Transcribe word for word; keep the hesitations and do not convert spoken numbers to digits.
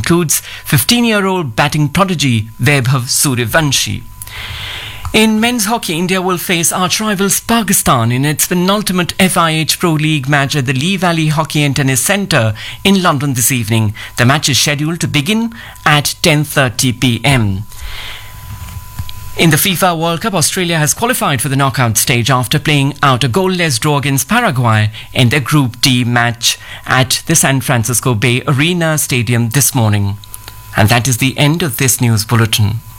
includes fifteen-year-old batting prodigy Vaibhav Suryavanshi. In men's hockey, India will face arch rivals Pakistan in its penultimate F I H Pro League match at the Lee Valley Hockey and Tennis Centre in London this evening. The match is scheduled to begin at ten thirty p m. In the FIFA World Cup, Australia has qualified for the knockout stage after playing out a goalless draw against Paraguay in their Group D match at the San Francisco Bay Arena Stadium this morning. And that is the end of this news bulletin.